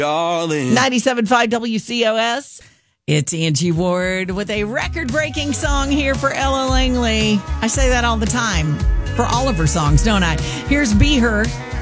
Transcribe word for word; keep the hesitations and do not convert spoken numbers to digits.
Darling. ninety-seven point five W C O S. It's Angie Ward with a record-breaking song here for Ella Langley. I say that all the time for all of her songs, don't I? Here's Be Her